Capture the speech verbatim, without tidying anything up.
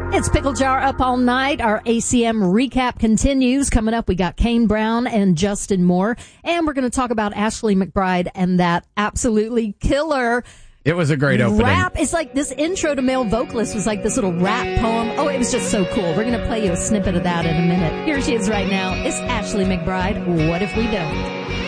It's Pickle Jar Up All Night. Our A C M recap continues. Coming up, we got Kane Brown and Justin Moore. And we're going to talk about Ashley McBryde and that absolutely killer It was a great opening. rap. It's like this intro to male vocalist was like this little rap poem. Oh, it was just so cool. We're going to play you a snippet of that in a minute. Here she is right now. It's Ashley McBryde. What if we don't?